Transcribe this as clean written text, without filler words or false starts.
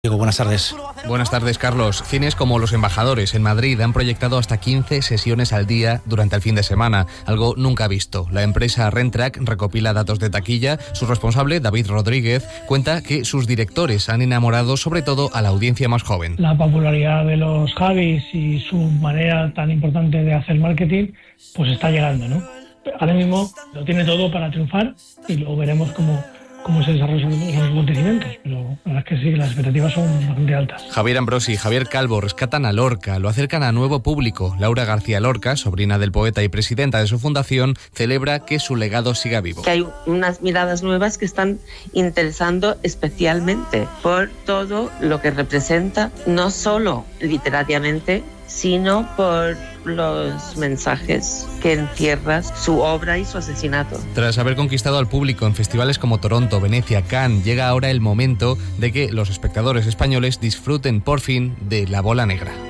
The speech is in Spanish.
Diego, buenas tardes. Buenas tardes, Carlos. Cines como Los Embajadores en Madrid han proyectado hasta 15 sesiones al día durante el fin de semana, algo nunca visto. La empresa Rentrack recopila datos de taquilla. Su responsable, David Rodríguez, cuenta que sus directores han enamorado sobre todo a la audiencia más joven. La popularidad de los Javis y su manera tan importante de hacer marketing, pues está llegando, ¿no? Ahora mismo lo tiene todo para triunfar y luego veremos cómo se desarrollan los acontecimientos, pero la verdad es que sí, las expectativas son bastante altas. Javier Ambrosi y Javier Calvo rescatan a Lorca, lo acercan a nuevo público. Laura García Lorca, sobrina del poeta y presidenta de su fundación, celebra que su legado siga vivo. Que hay unas miradas nuevas que están interesando especialmente por todo lo que representa, no solo literariamente, sino por los mensajes que encierra su obra y su asesinato. Tras haber conquistado al público en festivales como Toronto, Venecia, Cannes, llega ahora el momento de que los espectadores españoles disfruten por fin de La Bola Negra.